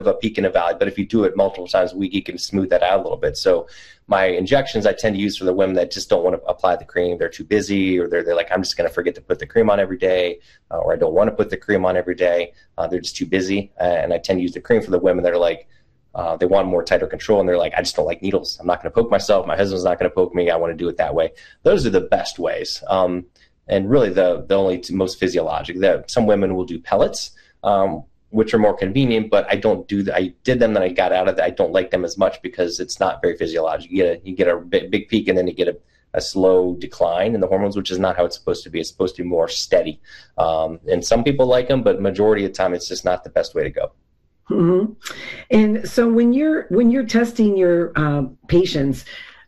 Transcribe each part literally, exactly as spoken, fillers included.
a peak and a valley, but if you do it multiple times a week, you can smooth that out a little bit. So my injections I tend to use for the women that just don't want to apply the cream. They're too busy, or they're, they're like, I'm just going to forget to put the cream on every day, uh, or I don't want to put the cream on every day. Uh, they're just too busy. Uh, and I tend to use the cream for the women that are like, uh, they want more tighter control, and they're like, I just don't like needles. I'm not going to poke myself. My husband's not going to poke me. I want to do it that way. Those are the best ways. Um, and really the, the only t- most physiologic. That some women will do pellets, um, which are more convenient, but I don't do that. I did them, then I got out of that. I don't like them as much because it's not very physiological. You get a, you get a big, big peak, and then you get a, a slow decline in the hormones, which is not how it's supposed to be. It's supposed to be more steady. Um, and some people like them, but majority of the time, it's just not the best way to go. Mm-hmm. And so when you're, when you're testing your uh, patients,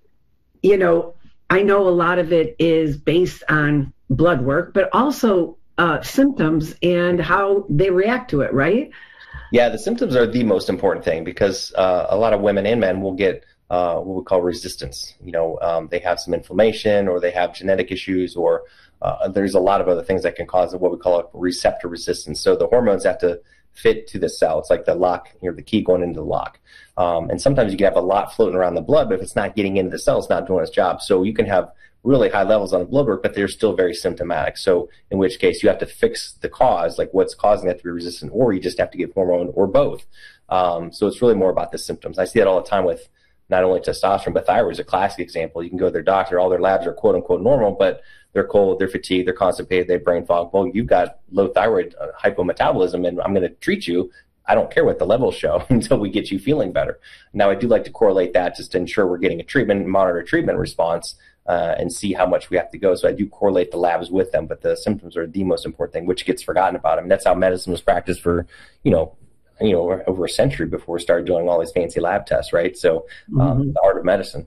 you know, I know a lot of it is based on blood work, but also Uh, symptoms and how they react to it, right? Yeah, the symptoms are the most important thing, because uh, a lot of women and men will get uh, what we call resistance. You know, um, they have some inflammation, or they have genetic issues, or uh, there's a lot of other things that can cause what we call a receptor resistance. So the hormones have to fit to the cell. It's like the lock, you know, the key going into the lock. Um, and sometimes you can have a lot floating around the blood, but if it's not getting into the cell, it's not doing its job. So you can have really high levels on the blood work, but they're still very symptomatic. So in which case you have to fix the cause, like what's causing that to be resistant, or you just have to give hormone, or both. Um, so it's really more about the symptoms. I see that all the time with not only testosterone, but thyroid is a classic example. You can go to their doctor, all their labs are quote unquote normal, but they're cold, they're fatigued, they're constipated, they have brain fog. Well, you've got low thyroid uh, hypometabolism, and I'm going to treat you. I don't care what the levels show until we get you feeling better. Now, I do like to correlate that just to ensure we're getting a treatment, monitor treatment response, uh, and see how much we have to go. So I do correlate the labs with them, but the symptoms are the most important thing, which gets forgotten about. I mean, that's how medicine was practiced for, you know, you know, over a century before we started doing all these fancy lab tests, right? So um, mm-hmm. the art of medicine.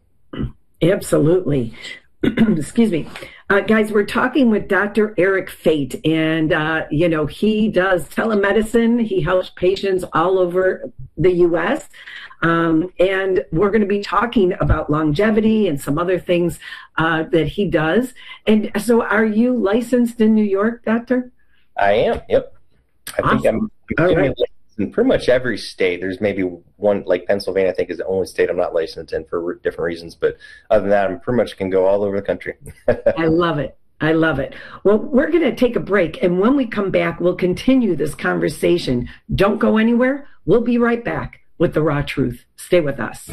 Absolutely. Excuse me. Uh, guys, we're talking with Doctor Eric Fate, and, uh, you know, he does telemedicine. He helps patients all over the U S, um, and we're going to be talking about longevity and some other things uh, that he does. And so are you licensed in New York, Doctor? I am, yep. I awesome. think I'm, I'm right. licensed in pretty much every state. There's maybe one, like Pennsylvania, I think is the only state I'm not licensed in for different reasons. But other than that, I pretty much can go all over the country. I love it. I love it. Well, we're going to take a break. And when we come back, we'll continue this conversation. Don't go anywhere. We'll be right back with The Raw Truth. Stay with us.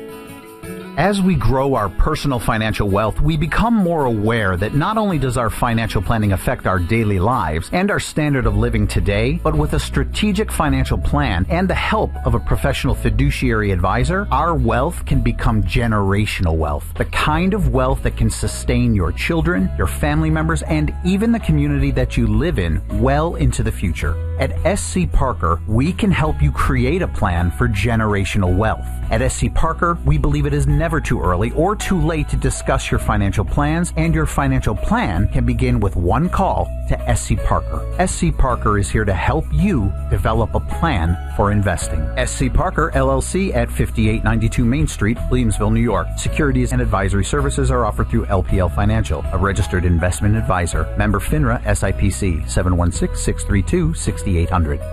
As we grow our personal financial wealth, we become more aware that not only does our financial planning affect our daily lives and our standard of living today, but with a strategic financial plan and the help of a professional fiduciary advisor, our wealth can become generational wealth. The kind of wealth that can sustain your children, your family members, and even the community that you live in well into the future. At S C Parker, we can help you create a plan for generational wealth. At S C Parker, we believe it is never too early or too late to discuss your financial plans, and your financial plan can begin with one call to S C Parker. S C Parker is here to help you develop a plan for investing. S C Parker, L L C at fifty-eight ninety-two Main Street, Williamsville, New York. Securities and advisory services are offered through L P L Financial, a registered investment advisor. Member FINRA S I P C, seven one six, six three two, six eight zero zero.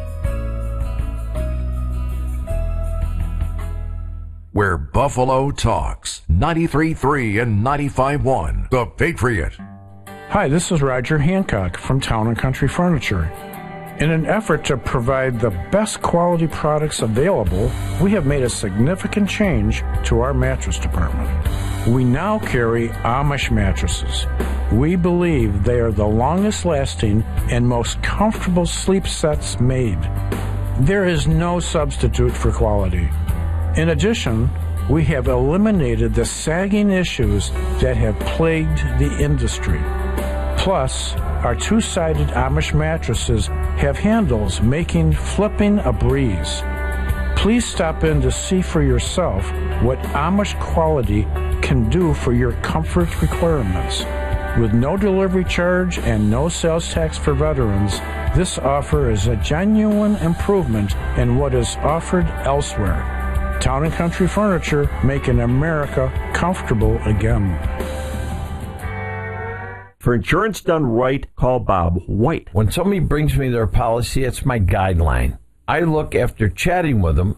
Where Buffalo talks. ninety-three point three and ninety-five point one. The Patriot. Hi, this is Roger Hancock from Town and Country Furniture. In an effort to provide the best quality products available, we have made a significant change to our mattress department. We now carry Amish mattresses. We believe they are the longest lasting and most comfortable sleep sets made. There is no substitute for quality. In addition, we have eliminated the sagging issues that have plagued the industry. Plus, our two-sided Amish mattresses have handles making flipping a breeze. Please stop in to see for yourself what Amish quality can do for your comfort requirements. With no delivery charge and no sales tax for veterans, this offer is a genuine improvement in what is offered elsewhere. Town and Country Furniture, making America comfortable again. For insurance done right, call Bob White. When somebody brings me their policy, it's my guideline. I look after chatting with them,